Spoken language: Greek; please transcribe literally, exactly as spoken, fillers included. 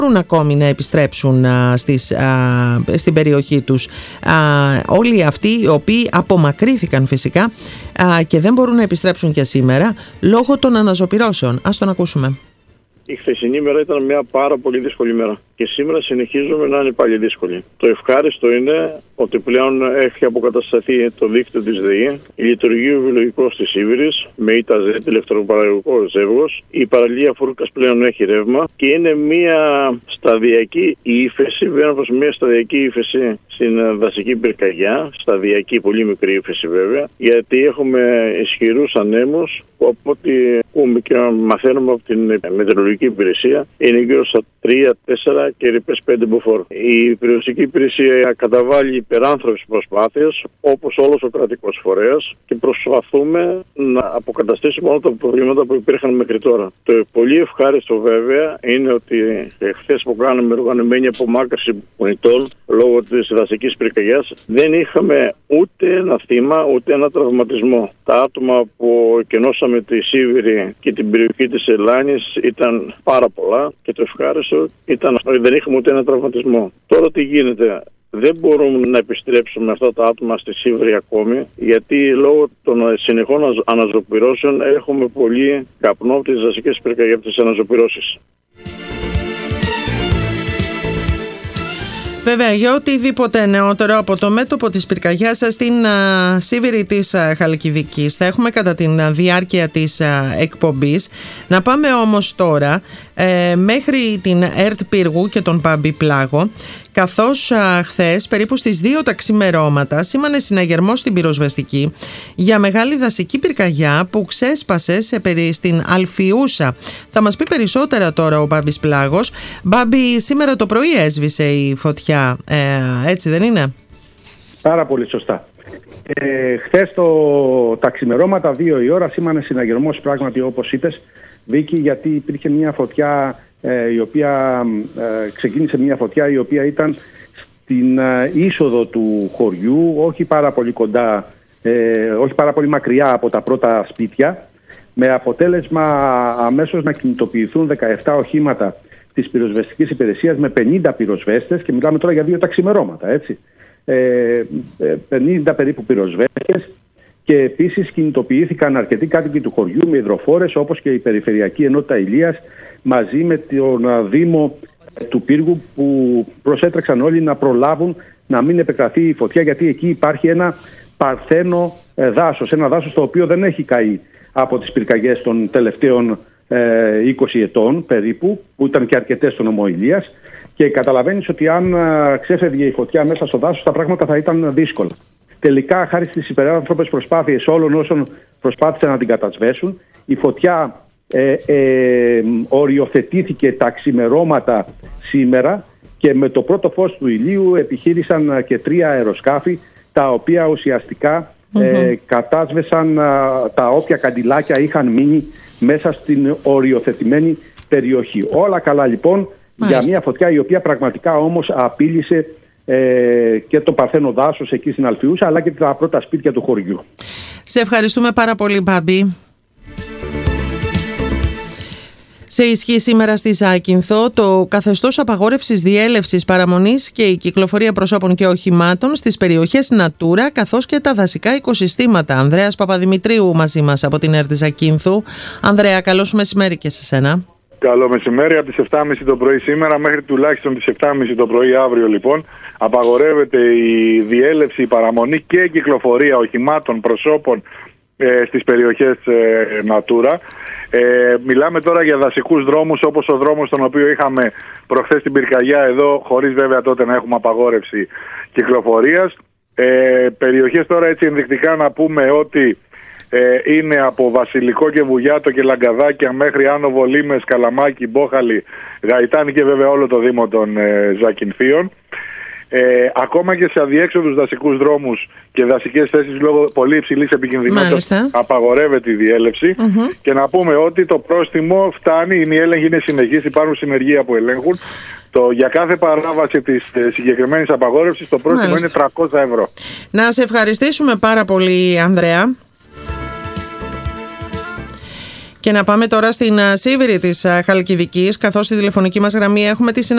μπορούν ακόμη να επιστρέψουν α, στις, α, στην περιοχή τους. Α, όλοι αυτοί οι οποίοι απομακρύθηκαν φυσικά α, και δεν μπορούν να επιστρέψουν και σήμερα λόγω των αναζωπυρώσεων. Ας τον ακούσουμε. Η χθεσινή μέρα ήταν μια πάρα πολύ δύσκολη μέρα και σήμερα συνεχίζουμε να είναι πάλι δύσκολη. Το ευχάριστο είναι ότι πλέον έχει αποκατασταθεί το δίκτυο της ΔΕΗ, λειτουργεί ο βιολογικός της Σίβηρης με ΙΤΑΖΕΤ, ηλεκτροπαραγωγικό ζεύγος, η παραλία Φούρκας πλέον έχει ρεύμα και είναι μια σταδιακή ύφεση, βέβαια προς μια σταδιακή ύφεση στην δασική πυρκαγιά, σταδιακή πολύ μικρή ύφεση βέβαια, γιατί έχουμε ισχυρούς ανέμους που από ό,τι ακούμε και μαθαίνουμε από την μετεωρολογική υπηρεσία είναι γύρω στα τρία τέσσερα και ρηπές πέντε μποφόρ. Η περιοριστική υπηρεσία καταβάλει υπεράνθρωπες προσπάθειες όπως όλος ο κρατικός φορέας και προσπαθούμε να αποκαταστήσουμε όλα τα προβλήματα που υπήρχαν μέχρι τώρα. Το πολύ ευχάριστο βέβαια είναι ότι χθες που κάναμε οργανωμένη απομάκρυνση πολιτών λόγω της δασικής πυρκαγιάς δεν είχαμε ούτε ένα θύμα ούτε ένα τραυματισμό. Τα άτομα που εκενώσαμε τη Σίβηρη και την περιοχή της Ελλάνης ήταν πάρα πολλά και το ευχάριστο ήταν ότι δεν είχαμε ούτε ένα τραυματισμό. Τώρα τι γίνεται? Δεν μπορούμε να επιστρέψουμε αυτά τα άτομα στη Σίβηρη ακόμη, γιατί λόγω των συνεχών αναζωπυρώσεων έχουμε πολύ καπνό από τις δασικές πυρκαγιές από τις αναζωπυρώσεις. Βέβαια, για οτιδήποτε νεότερο από το μέτωπο της πυρκαγιάς στην α, Σίβηρη της α, Χαλκιδικής θα έχουμε κατά τη διάρκεια της α, εκπομπής. Να πάμε όμως τώρα ε, μέχρι την ΕΡΤ Πύργου και τον Μπάμπη Πλάγο, καθώς α, χθες περίπου στις δύο τα ξημερώματα σήμανε συναγερμό στην πυροσβεστική για μεγάλη δασική πυρκαγιά που ξέσπασε σε περί, στην Αλφιούσα. Θα μας πει περισσότερα τώρα ο Μπάμπης Πλάγος. Μπάμπη, σήμερα το πρωί έσβησε η φωτιά, ε, έτσι δεν είναι? Πάρα πολύ σωστά. Ε, χθες το, τα ξημερώματα δύο η ώρα σήμανε συναγερμός, πράγματι όπως είπες Βίκη, γιατί υπήρχε μια φωτιά η οποία ε, ξεκίνησε μια φωτιά η οποία ήταν στην ε, είσοδο του χωριού, όχι πάρα πολύ κοντά, ε, όχι πάρα πολύ μακριά από τα πρώτα σπίτια, με αποτέλεσμα αμέσως να κινητοποιηθούν δεκαεπτά οχήματα της πυροσβεστικής υπηρεσίας με πενήντα πυροσβέστες, και μιλάμε τώρα για δύο τα ξημερώματα, έτσι, ε, πενήντα περίπου πυροσβέστες, και επίσης κινητοποιήθηκαν αρκετοί κάτοικοι του χωριού με υδροφόρες, όπως και η Περιφερειακή Ενότητα Ηλίας, μαζί με τον Δήμο του Πύργου, που προσέτρεξαν όλοι να προλάβουν να μην επεκταθεί η φωτιά, γιατί εκεί υπάρχει ένα παρθένο δάσος, ένα δάσος το οποίο δεν έχει καεί από τις πυρκαγιές των τελευταίων ε, είκοσι ετών περίπου, που ήταν και αρκετές στο νομό Ηλίας, και καταλαβαίνεις ότι αν ξέφευγε η φωτιά μέσα στο δάσος τα πράγματα θα ήταν δύσκολα. Τελικά, χάρη στις υπεράνθρωπες προσπάθειες όλων όσων προσπάθησαν να την κατασβέσουν, η φωτιά ε, ε, οριοθετήθηκε τα ξημερώματα σήμερα, και με το πρώτο φως του ηλίου επιχείρησαν και τρία αεροσκάφη, τα οποία ουσιαστικά mm-hmm. ε, κατάσβεσαν α, τα όποια καντιλάκια είχαν μείνει μέσα στην οριοθετημένη περιοχή. Όλα καλά λοιπόν. Μάλιστα. Για μια φωτιά η οποία πραγματικά όμως απείλησε Ε, και το παρθένο δάσος εκεί στην Αλφιούσα, αλλά και τα πρώτα σπίτια του χωριού. Σε ευχαριστούμε πάρα πολύ, Μπάμπη. Σε ισχύ σήμερα στη Ζάκυνθο το καθεστώς απαγόρευσης διέλευσης, παραμονής και η κυκλοφορία προσώπων και οχημάτων στις περιοχές Natura, καθώς και τα δασικά οικοσυστήματα. Ανδρέας Παπαδημητρίου μαζί μας από την ΕΡΤ Ζακύνθου. Ανδρέα, καλώς μεσημέρι και σε σένα. Καλό μεσημέρι. Από τις επτά και μισή το πρωί σήμερα μέχρι τουλάχιστον τις επτά και μισή το πρωί αύριο λοιπόν απαγορεύεται η διέλευση, η παραμονή και η κυκλοφορία οχημάτων, προσώπων ε, στις περιοχές ε, Natura. Ε, μιλάμε τώρα για δασικούς δρόμους, όπως ο δρόμος τον οποίο είχαμε προχθές την πυρκαγιά εδώ, χωρίς βέβαια τότε να έχουμε απαγόρευση κυκλοφορίας. Ε, περιοχές τώρα έτσι ενδεικτικά να πούμε ότι Ε, είναι από Βασιλικό και Βουγιάτο και Λαγκαδάκια μέχρι Άνω Βολήμες, Καλαμάκι, Μπόχαλη, Γαϊτάνη και βέβαια όλο το Δήμο των ε, Ζακυνθίων. Ε, ακόμα και σε αδιέξοδους δασικούς δρόμους και δασικές θέσεις λόγω πολύ υψηλής επικινδυνότητας απαγορεύεται η διέλευση. Mm-hmm. Και να πούμε ότι το πρόστιμο φτάνει, η έλεγχη είναι συνεχής, υπάρχουν συνεργεία που ελέγχουν. Το, για κάθε παράβαση της ε, συγκεκριμένης απαγόρευσης το πρόστιμο Μάλιστα. είναι τριακόσια ευρώ. Να σε ευχαριστήσουμε πάρα πολύ, Ανδρέα. Και να πάμε τώρα στην Σίβηρη της Χαλκιδικής, καθώς στη τηλεφωνική μας γραμμή έχουμε τη